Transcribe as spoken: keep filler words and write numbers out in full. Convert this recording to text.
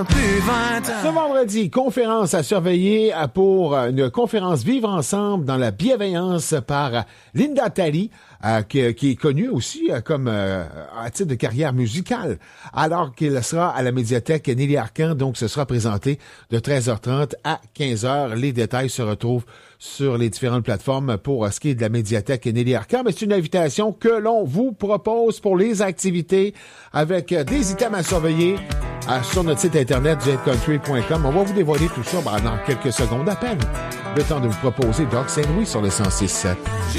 Ce vendredi, conférence à surveiller pour une conférence Vivre ensemble dans la bienveillance par Linda Talley, euh, qui, qui est connue aussi euh, comme euh, à titre de carrière musicale, alors qu'il sera à la médiathèque Nelly Arcan. Donc, ce sera présenté de treize heures trente à quinze heures. Les détails se retrouvent sur les différentes plateformes pour ce qui est de la médiathèque Nelly Arcan. Mais c'est une invitation que l'on vous propose pour les activités avec des items à surveiller euh, sur notre site internet jet country point com. On va vous dévoiler tout ça ben, dans quelques secondes à peine. Le temps de vous proposer Doc Saint-Louis sur le cent six sept.